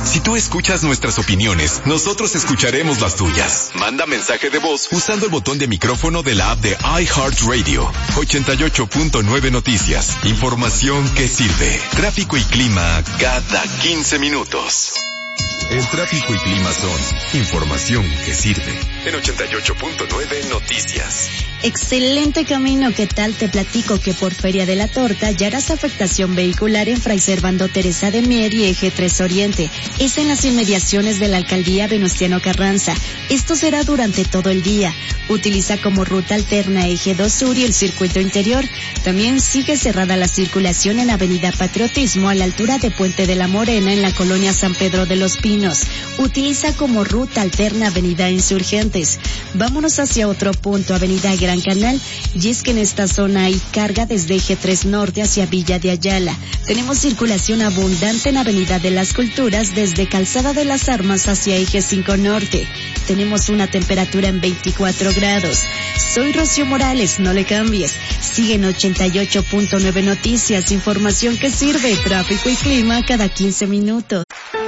Si tú escuchas nuestras opiniones, nosotros escucharemos las tuyas. Manda mensaje de voz usando el botón de micrófono de la app de iHeartRadio. 88.9 Noticias. Información que sirve. Tráfico y clima cada 15 minutos. El tráfico y clima son información que sirve. En 88.9 Noticias. Excelente camino, ¿qué tal? Te platico que por Feria de la Torta ya harás afectación vehicular en Fray Servando Teresa de Mier y Eje 3 Oriente. Es en las inmediaciones de la Alcaldía Venustiano Carranza. Esto será durante todo el día. Utiliza como ruta alterna Eje 2 Sur y el circuito interior. También sigue cerrada la circulación en Avenida Patriotismo a la altura de Puente de la Morena en la colonia San Pedro de los Pinos. Utiliza como ruta alterna Avenida Insurgentes. Vámonos hacia otro punto, Avenida Gran Canal, y es que en esta zona hay carga desde Eje 3 Norte hacia Villa de Ayala. Tenemos circulación abundante en Avenida de las Culturas desde Calzada de las Armas hacia Eje 5 Norte. Tenemos una temperatura en 24 grados. Soy Rocío Morales, no le cambies. Sigue en 88.9 Noticias, información que sirve, tráfico y clima cada 15 minutos.